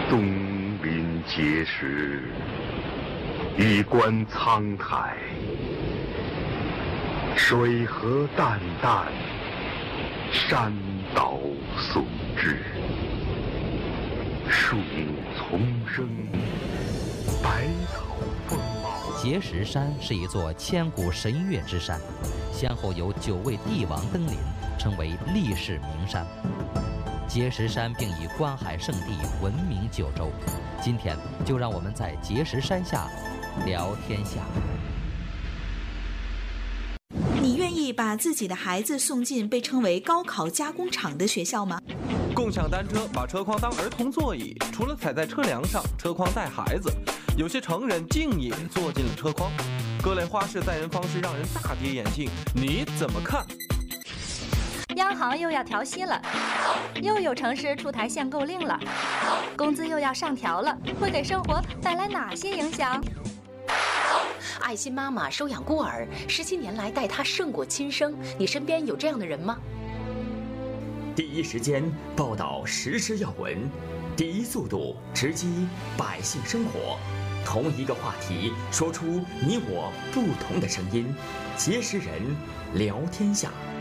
东临碣石，以观沧海。水何澹澹，山岛竦峙。树木丛生，百草丰茂。 碣石山是一座千古神岳之山，先后有9位帝王登临，称为历世名山。碣石山并以观海圣地闻名9州。今天就让我们在碣石山下聊天下。 你愿意把自己的孩子送进被称为高考加工厂的学校吗？ 共享单车把车筐当儿童座椅，除了踩在车梁上，车筐带孩子。有些成人竟也坐进了车筐。各类花式载人方式让人大跌眼镜，你怎么看？ 央行又要调息了，又有城市出台限购令了，工资又要上调了，会给生活带来哪些影响？ 爱心妈妈收养孤儿，17年来待他胜过亲生，你身边有这样的人吗？ 第一时间报道时事要闻，第一速度直击百姓生活，同一个话题说出你我不同的声音，碣石人聊天下。